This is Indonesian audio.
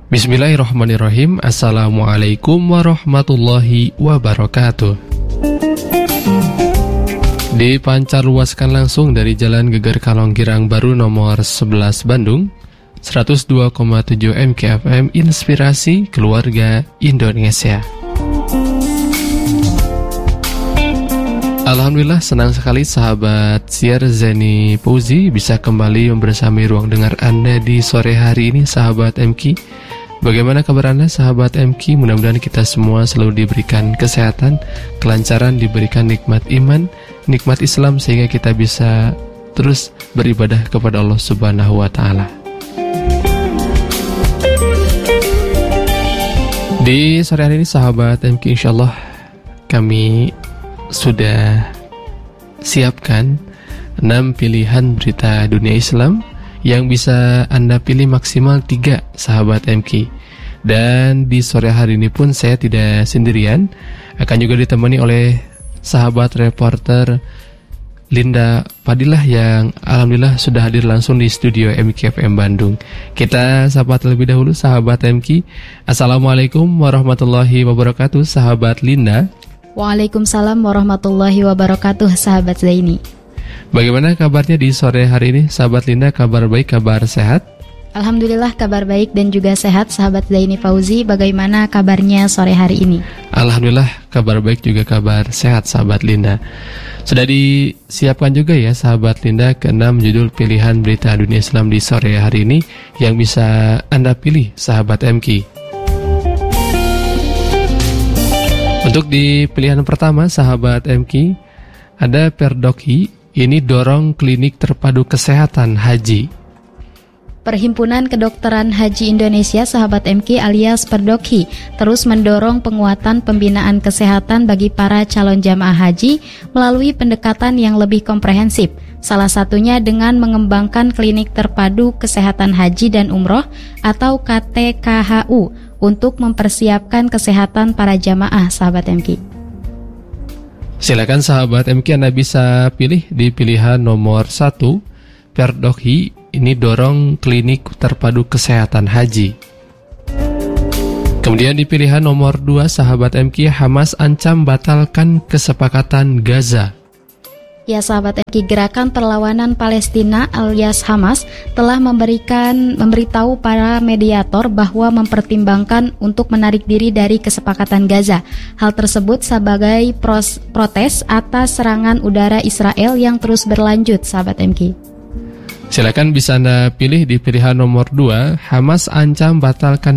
Bismillahirrahmanirrahim. Assalamualaikum warahmatullahi wabarakatuh. Dipancarluaskan langsung dari Jalan Geger Kalong Girang Baru nomor 11 Bandung, 102,7 MKFM, Inspirasi Keluarga Indonesia. Alhamdulillah, senang sekali sahabat siar Zeni Fauzi bisa kembali membersamai ruang dengar Anda di sore hari ini, sahabat MK. Bagaimana kabar Anda, sahabat MK? Mudah-mudahan kita semua selalu diberikan kesehatan, kelancaran, diberikan nikmat iman, nikmat Islam, sehingga kita bisa terus beribadah kepada Allah Subhanahu wa Ta'ala. Di sore hari ini, sahabat MK, insyaallah kami sudah siapkan 6 pilihan berita dunia Islam yang bisa Anda pilih maksimal 3, sahabat MK. Dan di sore hari ini pun saya tidak sendirian, akan juga ditemani oleh sahabat reporter Linda Fadilah yang alhamdulillah sudah hadir langsung di studio MKFM Bandung. Kita sapa terlebih dahulu sahabat MK. Assalamualaikum warahmatullahi wabarakatuh, sahabat Linda. Waalaikumsalam warahmatullahi wabarakatuh, sahabat Zaini. Bagaimana kabarnya di sore hari ini, sahabat Linda? Kabar baik, kabar sehat? Alhamdulillah kabar baik dan juga sehat, sahabat Zaini Fauzi. Bagaimana kabarnya sore hari ini? Alhamdulillah kabar baik juga kabar sehat, sahabat Linda. Sudah disiapkan juga ya, sahabat Linda, ke-6 judul pilihan berita dunia Islam di sore hari ini yang bisa Anda pilih, sahabat MK. Untuk di pilihan pertama, sahabat MK, ada Perdokhi, ini dorong klinik terpadu kesehatan haji. Perhimpunan Kedokteran Haji Indonesia, sahabat MK, alias Perdokhi, terus mendorong penguatan pembinaan kesehatan bagi para calon jamaah haji melalui pendekatan yang lebih komprehensif. Salah satunya dengan mengembangkan klinik terpadu kesehatan haji dan umroh atau KTKHU untuk mempersiapkan kesehatan para jamaah, sahabat MK. Silakan sahabat MK, Anda bisa pilih di pilihan nomor 1, Perdokhi, ini dorong klinik terpadu kesehatan haji. Kemudian di pilihan nomor 2, sahabat MK, Hamas ancam batalkan kesepakatan Gaza. Ya, sahabat MK, Gerakan Perlawanan Palestina alias Hamas telah memberitahu para mediator bahwa mempertimbangkan untuk menarik diri dari kesepakatan Gaza. Hal tersebut sebagai protes atas serangan udara Israel yang terus berlanjut, sahabat MK. Silakan bisa Anda pilih di pilihan nomor 2, Hamas ancam batalkan